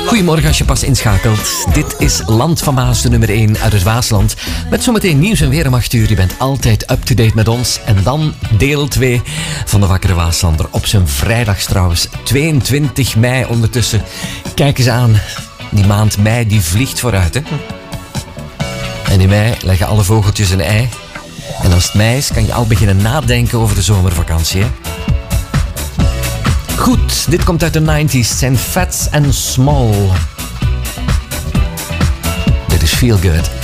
Goedemorgen als je pas inschakelt. Dit is Land van Maas, de nummer 1 uit het Waasland. Met zometeen nieuws en weer om 8 uur. Je bent altijd up-to-date met ons. En dan deel 2 van de Wakkere Waaslander. Op zijn vrijdags trouwens. 22 mei ondertussen. Kijk eens aan. Die maand mei die vliegt vooruit, hè. En in mei leggen alle vogeltjes een ei. En als het mei is, kan je al beginnen nadenken over de zomervakantie, hè. Goed, dit komt uit de 90s. Het zijn Fats and Small. Dit is Feel Good.